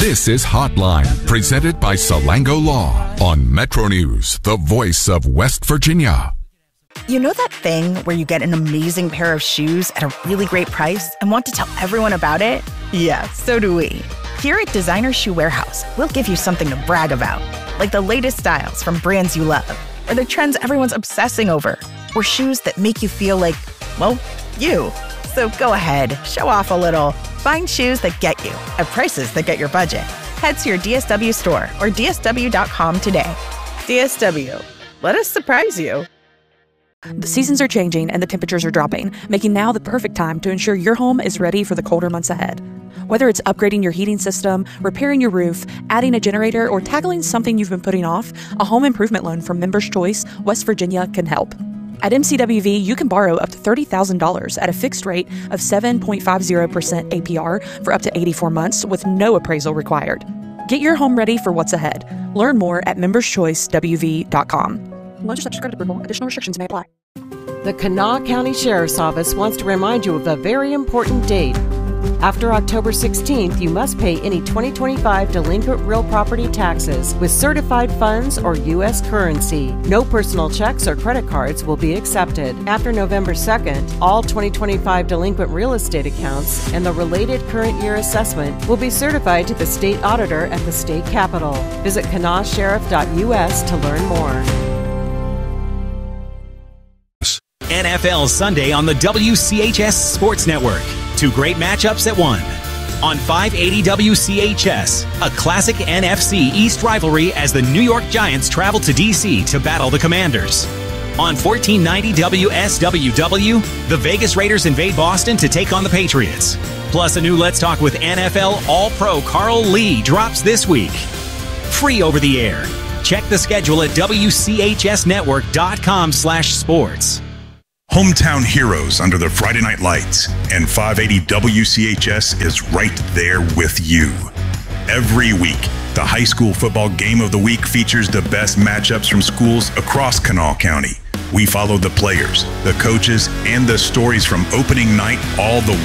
This is Hotline, presented by Salango Law on Metro News, the voice of West Virginia. You know that thing where you get an amazing pair of shoes at a really great price and want to tell everyone about it? Yeah, so do we. Here at Designer Shoe Warehouse, we'll give you something to brag about, like the latest styles from brands you love, or the trends everyone's obsessing over, or shoes that make you feel like, well, you. So go ahead, show off a little. Find shoes that get you at prices that get your budget. Head to your DSW store or dsw.com today. DSW, let us surprise you. The seasons are changing and the temperatures are dropping, making now the perfect time to ensure your home is ready for the colder months ahead. Whether it's upgrading your heating system, repairing your roof, adding a generator, or tackling something you've been putting off, a home improvement loan from Members Choice West Virginia can help. At MCWV, you can borrow up to $30,000 at a fixed rate of 7.50% APR for up to 84 months with no appraisal required. Get your home ready for what's ahead. Learn more at memberschoicewv.com. Loans are subject to credit approval. Additional restrictions may apply. The Kanawha County Sheriff's Office wants to remind you of a very important date. After October 16th, you must pay any 2025 delinquent real property taxes with certified funds or U.S. currency. No personal checks or credit cards will be accepted. After November 2nd, all 2025 delinquent real estate accounts and the related current year assessment will be certified to the state auditor at the state capitol. Visit kanawhasheriff.us to learn more. NFL Sunday on the WCHS Sports Network. Two great matchups at one. On 580 WCHS, a classic NFC East rivalry as the New York Giants travel to D.C. to battle the Commanders. On 1490 WSWW, the Vegas Raiders invade Boston to take on the Patriots. Plus, a new Let's Talk with NFL All-Pro Carl Lee drops this week. Free over the air. Check the schedule at WCHSnetwork.com/sports. Hometown heroes under the Friday night lights, and 580 WCHS is right there with you. Every week, the high school football game of the week features the best matchups from schools across Kanawha County. We follow the players, the coaches, and the stories from opening night all the